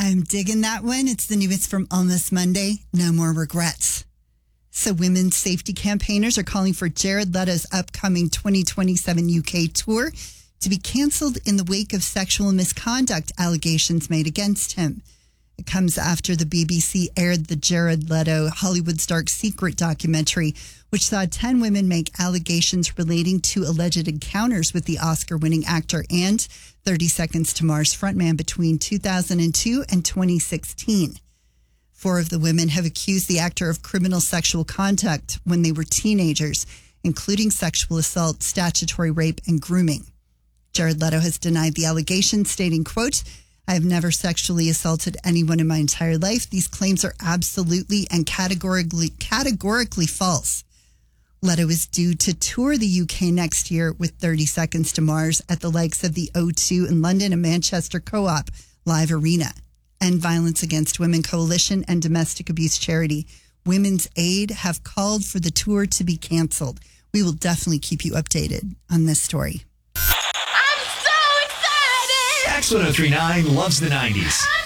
I'm digging that one. It's the newest from Almost Monday. No more regrets. So women's safety campaigners are calling for Jared Leto's upcoming 2027 UK tour to be canceled in the wake of sexual misconduct allegations made against him. It comes after the BBC aired the Jared Leto Hollywood's Dark Secret documentary, which saw 10 women make allegations relating to alleged encounters with the Oscar-winning actor and 30 Seconds to Mars frontman between 2002 and 2016. 4 of the women have accused the actor of criminal sexual conduct when they were teenagers, including sexual assault, statutory rape, and grooming. Jared Leto has denied the allegations, stating, quote, "I have never sexually assaulted anyone in my entire life. These claims are absolutely and categorically false." Leto is due to tour the UK next year with 30 Seconds to Mars at the likes of the O2 in London and Manchester Co-op Live Arena. End Violence Against Women Coalition and domestic abuse charity Women's Aid have called for the tour to be canceled. We will definitely keep you updated on this story. I'm so excited! X1039 loves the 90s.